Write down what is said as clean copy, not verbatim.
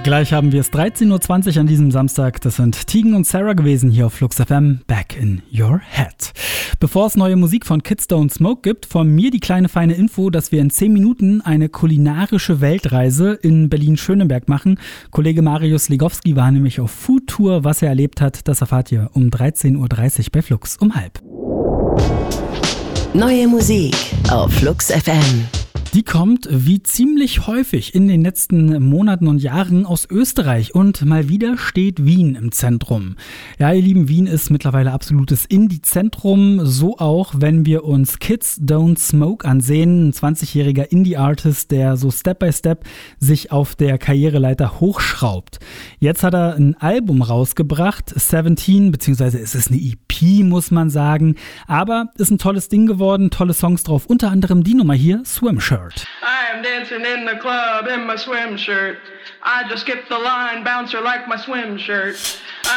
Gleich haben wir es 13.20 Uhr an diesem Samstag. Das sind Tegan und Sarah gewesen hier auf Flux FM. Back in your head. Bevor es neue Musik von Kids Don't Smoke gibt, von mir die kleine feine Info, dass wir in 10 Minuten eine kulinarische Weltreise in Berlin-Schöneberg machen. Kollege Marius Legowski war nämlich auf Foodtour. Was er erlebt hat, das erfahrt ihr um 13.30 Uhr bei Flux um halb. Neue Musik auf Flux FM. Die kommt, wie ziemlich häufig in den letzten Monaten und Jahren, aus Österreich und mal wieder steht Wien im Zentrum. Ja, ihr Lieben, Wien ist mittlerweile absolutes Indie-Zentrum, so auch, wenn wir uns Kids Don't Smoke ansehen, ein 20-jähriger Indie-Artist, der so Step by Step sich auf der Karriereleiter hochschraubt. Jetzt hat er ein Album rausgebracht, 17, beziehungsweise es ist eine EP, muss man sagen, aber ist ein tolles Ding geworden, tolle Songs drauf, unter anderem die Nummer hier, Swim Shirt. I am dancing in the club in my swim shirt. I just skipped the line, bouncer like my swim shirt.